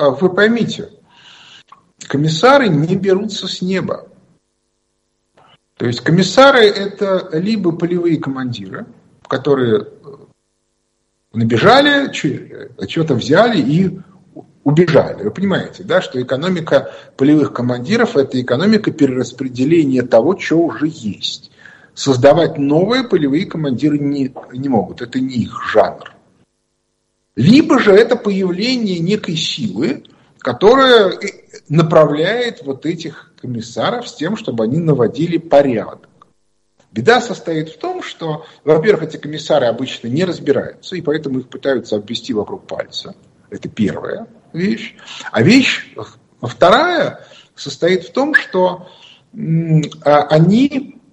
вы поймите, комиссары не берутся с неба. То есть комиссары – это либо полевые командиры, которые набежали, что-то взяли и убежали. Вы понимаете, да, что экономика полевых командиров – это экономика перераспределения того, что уже есть. Создавать новые полевые командиры не могут, это не их жанр. Либо же это появление некой силы, которая направляет вот этих комиссаров с тем, чтобы они наводили порядок. Беда состоит в том, что, во-первых, эти комиссары обычно не разбираются, и поэтому их пытаются обвести вокруг пальца. Это первая вещь. А вещь вторая состоит в том, что они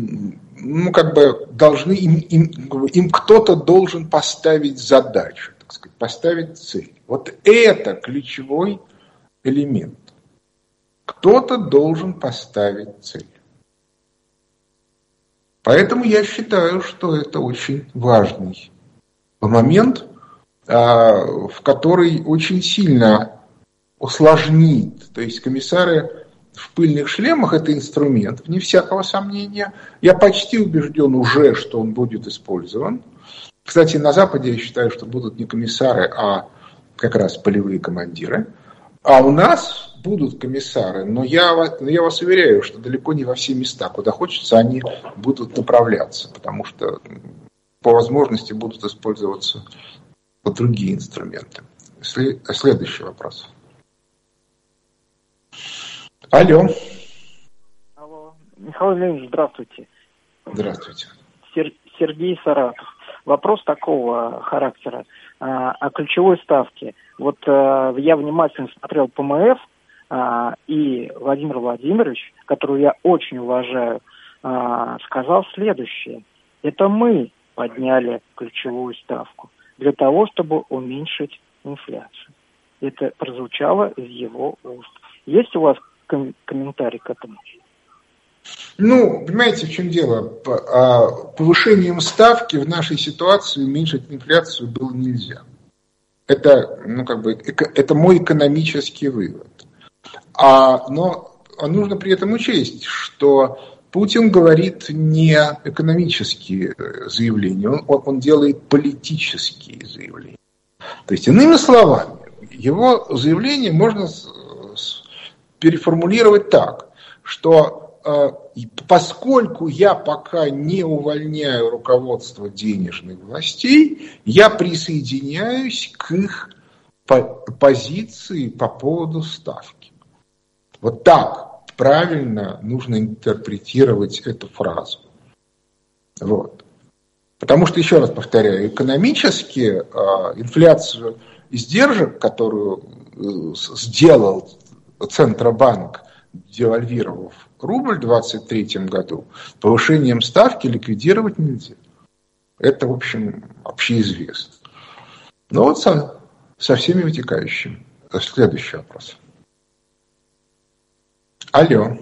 должны, им кто-то должен поставить задачу, так сказать, поставить цель. Вот это ключевой элемент. Кто-то должен поставить цель. Поэтому я считаю, что это очень важный момент, в который очень сильно усложнит. То есть комиссары в пыльных шлемах – это инструмент, вне всякого сомнения. Я почти убежден уже, что он будет использован. Кстати, на Западе я считаю, что будут не комиссары, а как раз полевые командиры. А у нас будут комиссары, но я вас уверяю, что далеко не во все места, куда хочется, они будут направляться, потому что по возможности будут использоваться другие инструменты. Следующий вопрос. Алло. Алло. Михаил Леонидович, здравствуйте. Здравствуйте. Сергей, Саратов. Вопрос такого характера о ключевой ставке. Вот я внимательно смотрел ПМФ, и Владимир Владимирович, которого я очень уважаю, сказал следующее. Это мы подняли ключевую ставку для того, чтобы уменьшить инфляцию. Это прозвучало из его уст. Есть у вас комментарий к этому? Ну, понимаете, в чем дело? Повышением ставки в нашей ситуации уменьшить инфляцию было нельзя. Это, это мой экономический вывод. Но нужно при этом учесть, что Путин говорит не экономические заявления, он делает политические заявления. То есть, иными словами, его заявление можно переформулировать так, что поскольку я пока не увольняю руководство денежных властей, я присоединяюсь к их позиции по поводу ставки. Вот так правильно нужно интерпретировать эту фразу. Вот. Потому что, еще раз повторяю, экономически инфляцию издержек, которую сделал Центробанк, девальвировав рубль в 2023 году, повышением ставки ликвидировать нельзя. Это, в общем, общеизвестно. Но вот со всеми вытекающими. Следующий вопрос. Алло.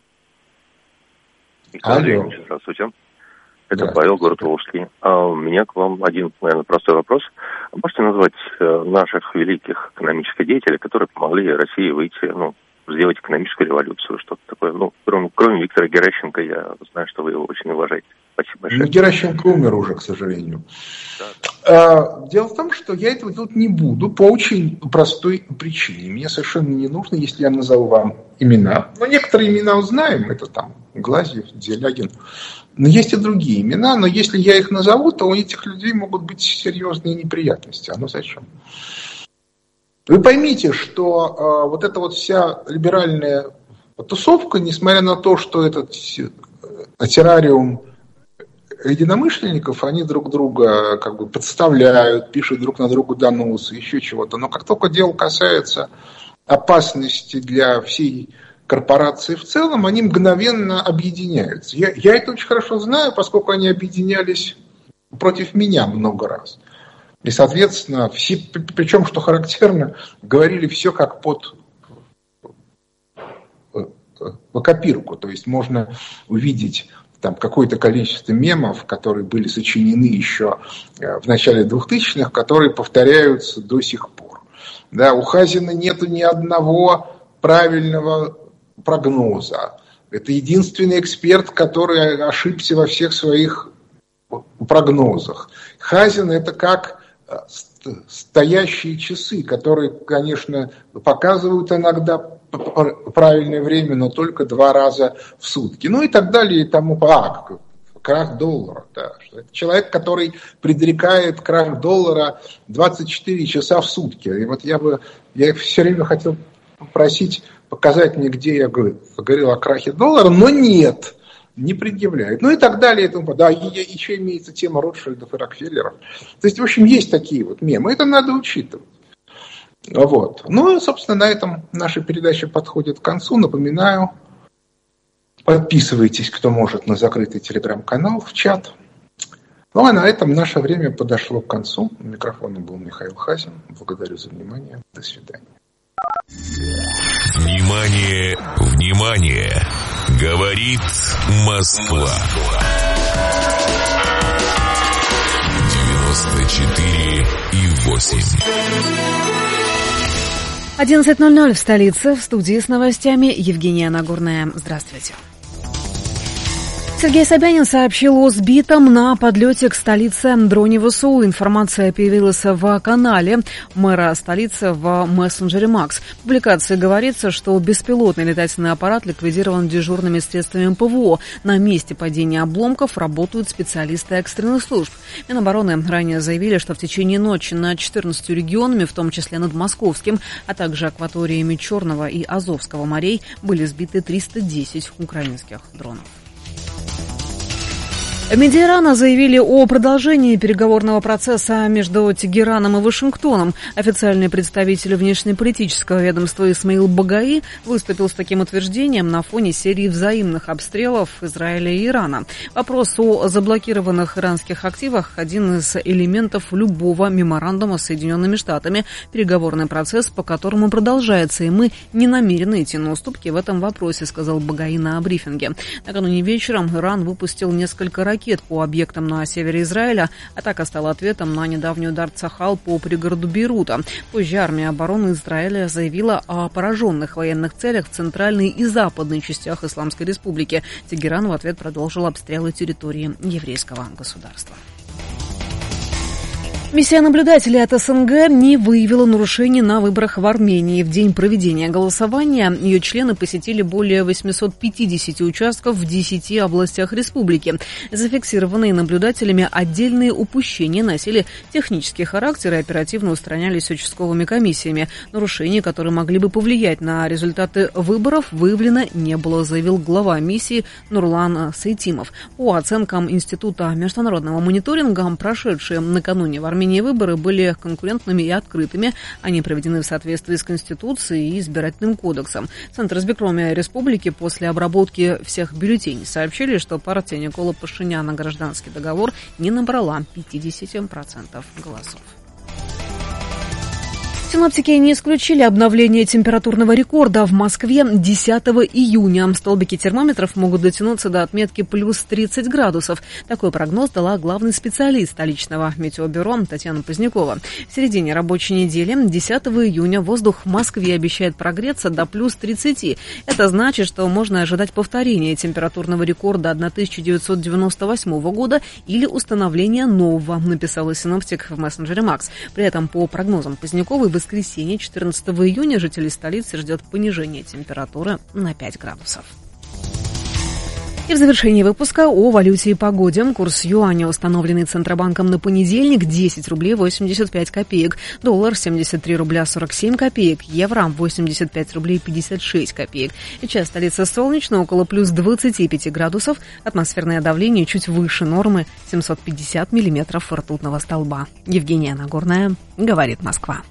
Алло. Здравствуйте. Это Павел, город Волжский. У меня к вам один, наверное, простой вопрос. Можете назвать наших великих экономических деятелей, которые помогли России выйти, сделать экономическую революцию, что-то такое? Кроме Виктора Геращенко, я знаю, что вы его очень уважаете. Спасибо большое. Геращенко умер уже, к сожалению. Да. Дело в том, что я этого делать не буду по очень простой причине. Мне совершенно не нужно, если я назову вам имена. Но некоторые имена узнаем. Это там Глазьев, Делягин. Но есть и другие имена. Но если я их назову, то у этих людей могут быть серьезные неприятности. А ну зачем? Вы поймите, что вот эта вот вся либеральная тусовка, несмотря на то, что этот террариум единомышленников, они друг друга подставляют, пишут друг на друга доносы, еще чего-то. Но как только дело касается опасности для всей корпорации в целом, они мгновенно объединяются. Я это очень хорошо знаю, поскольку они объединялись против меня много раз. И, соответственно, все, причем, что характерно, говорили все как под копирку. То есть можно увидеть там какое-то количество мемов, которые были сочинены еще в начале 2000-х, которые повторяются до сих пор. Да, у Хазина нету ни одного правильного прогноза. Это единственный эксперт, который ошибся во всех своих прогнозах. Хазин — это как стоящие часы, которые, конечно, показывают иногда правильное время, но только 2 раза в сутки. Ну и так далее, и тому крах доллара. Да. Это человек, который предрекает крах доллара 24 часа в сутки. И вот я все время хотел попросить показать мне, где я говорил о крахе доллара, но нет, не предъявляет. Ну и так далее. Да, еще имеется тема Ротшильдов и Рокфеллеров. То есть, в общем, есть такие вот мемы. Это надо учитывать. Вот. Ну и, собственно, на этом наша передача подходит к концу. Напоминаю, подписывайтесь, кто может, на закрытый телеграм-канал, в чат. Ну а на этом наше время подошло к концу. У микрофона был Михаил Хазин. Благодарю за внимание. До свидания. Внимание, внимание! Говорит Москва. 94,8. 11:00 в столице. В студии с новостями Евгения Нагорная. Здравствуйте. Сергей Собянин сообщил о сбитом на подлете к столице дроне ВСУ. Информация появилась в канале мэра столицы в мессенджере Макс. В публикации говорится, что беспилотный летательный аппарат ликвидирован дежурными средствами ПВО. На месте падения обломков работают специалисты экстренных служб. Минобороны ранее заявили, что в течение ночи над 14 регионами, в том числе над Московским, а также акваториями Черного и Азовского морей, были сбиты 310 украинских дронов. В МИДе Ирана заявили о продолжении переговорного процесса между Тегераном и Вашингтоном. Официальный представитель внешнеполитического ведомства Исмаил Багаи выступил с таким утверждением на фоне серии взаимных обстрелов Израиля и Ирана. Вопрос о заблокированных иранских активах – один из элементов любого меморандума с Соединенными Штатами. Переговорный процесс, по которому продолжается, и мы не намерены идти на уступки в этом вопросе, сказал Багаи на брифинге. Накануне вечером Иран выпустил несколько ракет по объектам на севере Израиля. Атака стала ответом на недавний удар Цахал по пригороду Бейрута. Позже армия обороны Израиля заявила о пораженных военных целях в центральной и западной частях Исламской Республики. Тегеран в ответ продолжил обстрелы территории еврейского государства. Миссия наблюдателей от СНГ не выявила нарушений на выборах в Армении. В день проведения голосования ее члены посетили более 850 участков в 10 областях республики. Зафиксированные наблюдателями отдельные упущения носили технический характер и оперативно устранялись участковыми комиссиями. Нарушений, которые могли бы повлиять на результаты выборов, выявлено не было, заявил глава миссии Нурлан Сайтимов. По оценкам Института международного мониторинга, прошедшие накануне в Армении выборы были конкурентными и открытыми. Они проведены в соответствии с Конституцией и Избирательным кодексом. Центр избиркома республики после обработки всех бюллетеней сообщили, что партия Никола Пашиняна «Гражданский договор» не набрала 50% голосов. Синоптики не исключили обновление температурного рекорда в Москве 10 июня. Столбики термометров могут дотянуться до отметки плюс 30 градусов. Такой прогноз дала главный специалист столичного метеобюро Татьяна Позднякова. В середине рабочей недели, 10 июня, воздух в Москве обещает прогреться до плюс 30. Это значит, что можно ожидать повторения температурного рекорда 1998 года или установления нового, написала синоптик в мессенджере Макс. При этом, по прогнозам Поздняковой, в воскресенье 14 июня жителей столицы ждет понижение температуры на 5 градусов. И в завершении выпуска о валюте и погоде. Курс юаня, установленный Центробанком на понедельник, 10 рублей 85 копеек. Доллар 73 рубля 47 копеек. Евро 85 рублей 56 копеек. Сейчас столица солнечно, около плюс 25 градусов. Атмосферное давление чуть выше нормы, 750 миллиметров ртутного столба. Евгения Нагорная, говорит Москва.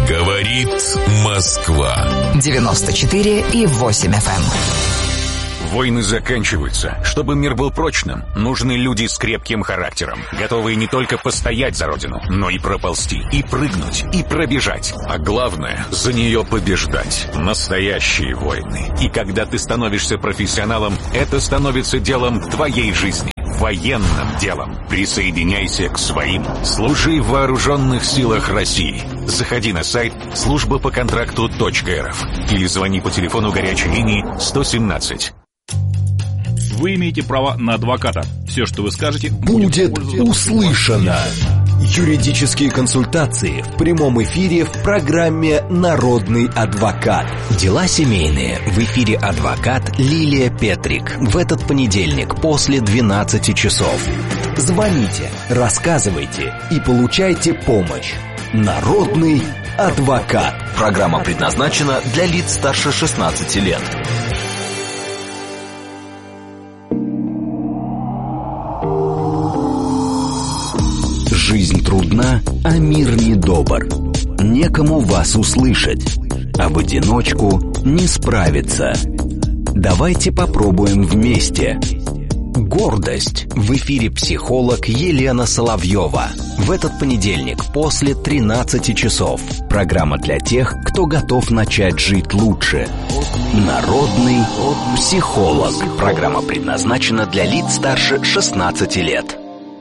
Говорит Москва. 94,8 FM. Войны заканчиваются. Чтобы мир был прочным, нужны люди с крепким характером, готовые не только постоять за родину, но и проползти, и прыгнуть, и пробежать. А главное, за нее побеждать. Настоящие войны. И когда ты становишься профессионалом, это становится делом твоей жизни. Военным делом. Присоединяйся к своим. Служи в вооруженных силах России. Заходи на сайт службапоконтракту.рф или звони по телефону горячей линии 117. Вы имеете право на адвоката. Все, что вы скажете, будет услышано. Юридические консультации в прямом эфире в программе «Народный адвокат». Дела семейные. В эфире адвокат Лилия Петрик. В этот понедельник после 12 часов. Звоните, рассказывайте и получайте помощь. «Народный адвокат». Программа предназначена для лиц старше 16 лет. Жизнь трудна, а мир недобр. Некому вас услышать, а в одиночку не справиться. Давайте попробуем вместе. Гордость. В эфире психолог Елена Соловьева. В этот понедельник после 13 часов. Программа для тех, кто готов начать жить лучше. Народный психолог. Программа предназначена для лиц старше 16 лет.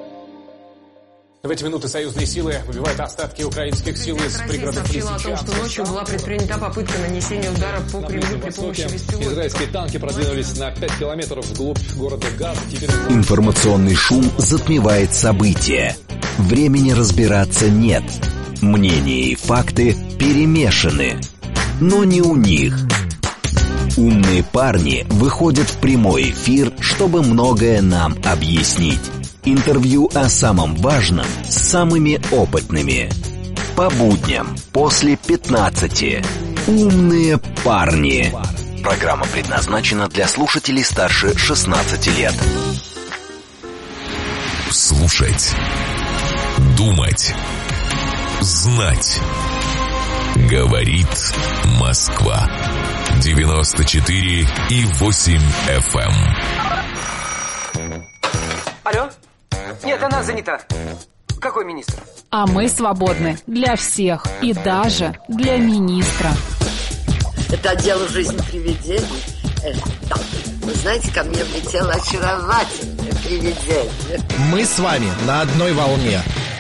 В эти минуты союзные силы выбивают остатки украинских сил из пригородов Лисичанска. Сообщила о том, что ночью была предпринята попытка нанесения удара по Кремлю при помощи беспилотников. Израильские танки продвинулись на 5 километров вглубь города Газа. Информационный шум затмевает события. Времени разбираться нет. Мнения и факты перемешаны. Но не у них. Умные парни выходят в прямой эфир, чтобы многое нам объяснить. Интервью о самом важном с самыми опытными. По будням после 15. Умные парни. Программа предназначена для слушателей старше 16 лет. Слушать. Думать. Знать. Говорит Москва. 94,8 FM. Алло? Нет, она занята. Какой министр? А мы свободны для всех и даже для министра. Это отдел «Жизнь привидений». Да. Вы знаете, ко мне влетело очаровательное привидение. Мы с вами на одной волне.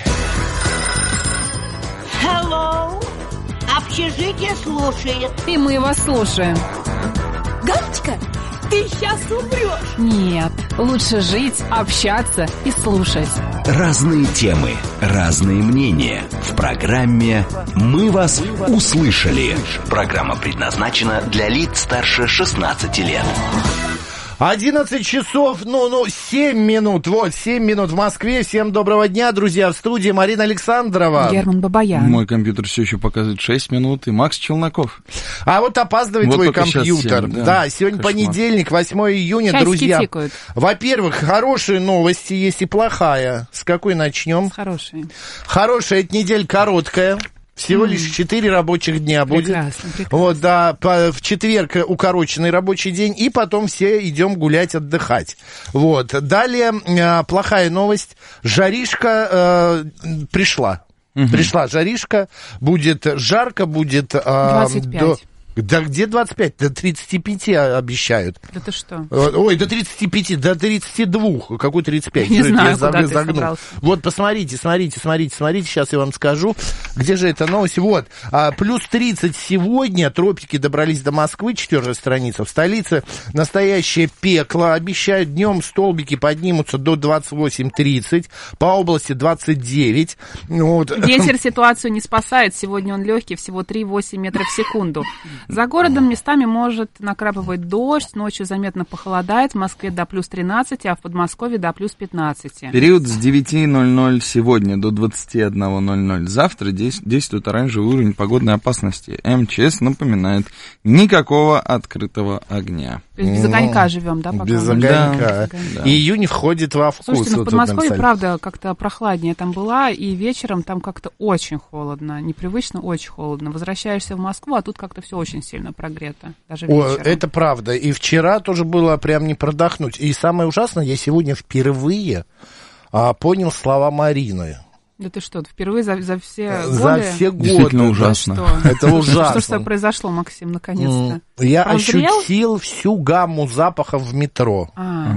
Hello. Общежитие слушает. И мы вас слушаем. Галочка, ты сейчас умрешь. Нет, лучше жить, общаться и слушать. Разные темы, разные мнения. В программе «Мы вас услышали». Программа предназначена для лиц старше 16 лет. 11 часов, 7 минут. Вот, 7 минут в Москве. Всем доброго дня, друзья. В студии Марина Александрова. Герман Бабаян. Мой компьютер все еще показывает 6 минут. И Макс Челноков. А вот опаздывает твой компьютер. 7, да, сегодня кошмар. Понедельник, 8 июня, часики друзья. Тикают. Во-первых, хорошие новости есть и плохая. С какой начнем? С хорошей. Хорошая, эта неделя короткая. Всего лишь 4 рабочих дня будет. Прекрасно. Вот, да, в четверг укороченный рабочий день, и потом все идем гулять, отдыхать. Вот. Далее плохая новость. Жаришка пришла. Пришла жаришка. Будет жарко, будет... 25. Да где 25? До 35 обещают. Да ты что? Ой, до 35, до 32. Какой 35? Не знаю, куда ты собрался. Вот, посмотрите, смотрите. Сейчас я вам скажу. Где же эта новость? Вот. Плюс 30 сегодня. Тропики добрались до Москвы. 4-я страница. В столице настоящее пекло. Обещают, днем столбики поднимутся до 28-30. По области 29. Вот. Ветер ситуацию не спасает. Сегодня он легкий, всего 3,8 метров в секунду. За городом местами может накрапывать дождь, ночью заметно похолодает, в Москве до плюс 13, а в Подмосковье до плюс 15. Период с 9:00 сегодня до 21:00 завтра действует оранжевый уровень погодной опасности. МЧС напоминает, никакого открытого огня. То есть без огонька живем, да, пока? Без огонька. Да. И июнь входит во вкус. Слушайте, в Подмосковье, правда, как-то прохладнее я там была, и вечером там как-то очень холодно, непривычно очень холодно. Возвращаешься в Москву, а тут как-то все очень сильно прогрето, даже вечером. Это правда. И вчера тоже было прям не продохнуть. И самое ужасное, я сегодня впервые понял слова Марины. Да ты что, впервые за все годы? За все годы. Действительно ужасно. Это ужасно. Что ж такое произошло, Максим, наконец-то? Я ощутил всю гамму запахов в метро.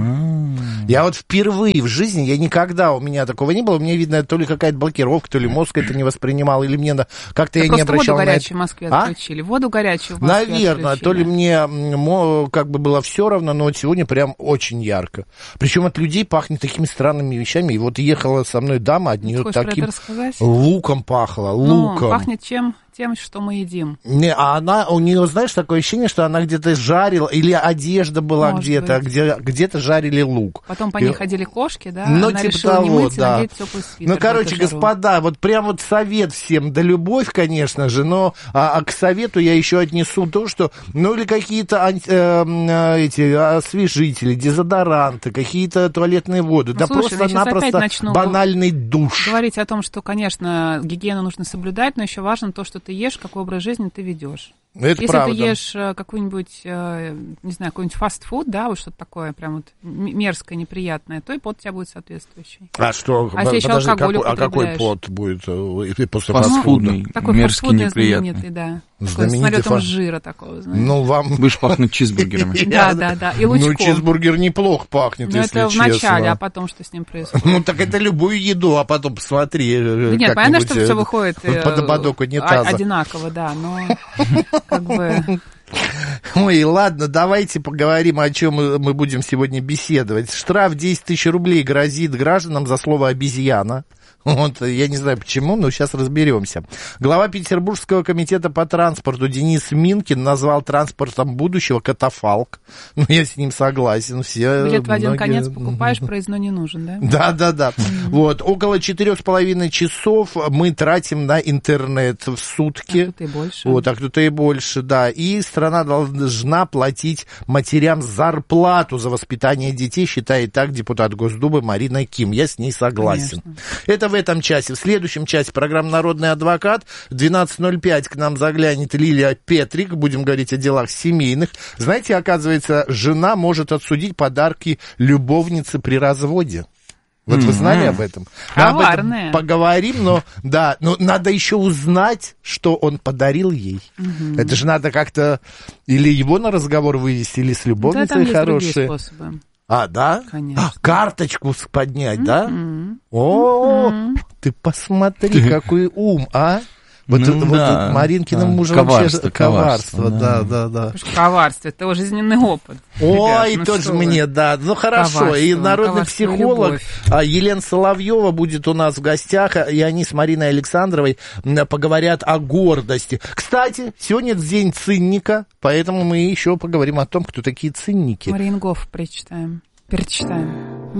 Я вот впервые в жизни, у меня такого не было, у меня, видно, то ли какая-то блокировка, то ли мозг это не воспринимал, или мне как-то я не обращал на это. Воду горячую в Москве отключили. Воду горячую в Москве Наверное, отключили. То ли мне как бы было все равно, но вот сегодня прям очень ярко. Причем от людей пахнет такими странными вещами. И вот ехала со мной дама, от нее таким луком пахло, луком. Пахнет чем? Тем, что мы едим. Не, у нее, знаешь, такое ощущение, что она где-то жарила, или одежда была где-то жарили лук. Потом по ней ходили кошки, да? Ну, она типа решила того, не мыть и да. надеть теплый свитер. Ну, короче, господа, вот прям вот совет всем, да любовь, конечно же, но к совету я еще отнесу то, что, или какие-то освежители, дезодоранты, какие-то туалетные воды, просто-напросто банальный душ. Говорить о том, что, конечно, гигиену нужно соблюдать, но еще важно то, что ты ешь, какой образ жизни ты ведешь. Это Если правда. ты ешь какой-нибудь, не знаю, какой-нибудь фастфуд, да, вот что-то такое прям вот мерзкое, неприятное, то и пот у тебя будет соответствующий. А что? Если алкоголь употребляешь. Какой пот будет после фастфудный? Такой мерзкий, неприятный. Знаменитый, да. Такой, с налетом жира такого, знаешь. Будешь пахнуть чизбургерами. Да, и лучком. Чизбургер неплохо пахнет, если честно. Это вначале, а потом что с ним происходит? Так это любую еду, а потом посмотри. Нет, понятно, что все выходит под ободок унитаза. Одинаково, да, но как бы... Ой, ладно, давайте поговорим, о чем мы будем сегодня беседовать. Штраф 10 тысяч рублей грозит гражданам за слово «обезьяна». Вот, я не знаю почему, но сейчас разберемся. Глава Петербургского комитета по транспорту Денис Минкин назвал транспортом будущего катафалк. Я с ним согласен. Билет в один конец покупаешь, проездной не нужен, да? Да. Вот, около 4,5 часов мы тратим на интернет в сутки. А кто-то и больше. Вот, а кто-то и больше, да. И страна должна платить матерям зарплату за воспитание детей, считает так депутат Госдумы Марина Ким. Я с ней согласен. Конечно. Это в этом часе. В следующем часе программа «Народный адвокат». В 12:05 к нам заглянет Лилия Петрик. Будем говорить о делах семейных. Знаете, оказывается, жена может отсудить подарки любовницы при разводе. Вот вы знали об этом? Мы об этом поговорим, но надо еще узнать, что он подарил ей. Это же надо как-то или его на разговор вывести, или с любовницей хорошей. Есть другие способы. Да? Конечно. Карточку поднять, да? Ты посмотри, какой ум, а? Вот Маринкиным мужем вообще коварство. Да. Коварство, это жизненный опыт. Ой, тоже мне, да. Ну, хорошо. И народный психолог Елена Соловьева будет у нас в гостях, и они с Мариной Александровой поговорят о гордости. Кстати, сегодня день цинника, поэтому мы еще поговорим о том, кто такие цинники. Марингоф перечитаем.